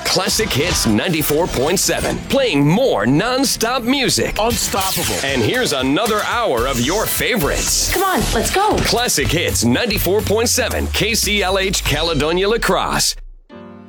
Classic Hits 94.7, playing more non-stop music. Unstoppable. And here's another hour of your favorites. Come on, let's go. Classic Hits 94.7, KCLH Caledonia La Crosse.